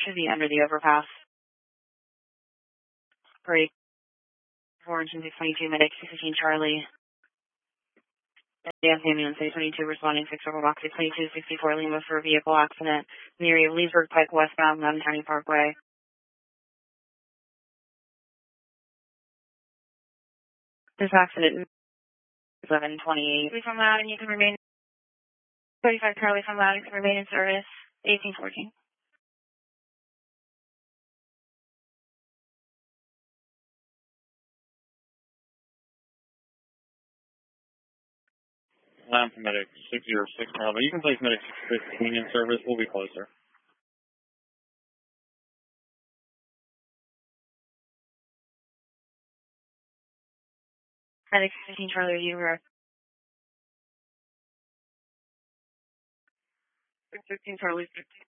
Should be under the overpass. Break. Origin 622, medic 615 Charlie. Yes, ambulance 622 responding 6 over box 622 Lima for a vehicle accident in the area of Leesburg Pike westbound Mountain County Parkway. This accident 1128. From that, and you can remain 35 Charlie from that, and can remain in service 1814. Lamb from medic 606 Charlie. You can place medic 615 in service. We'll be closer. Medic 615 Charlie, you were 615 Charlie 15.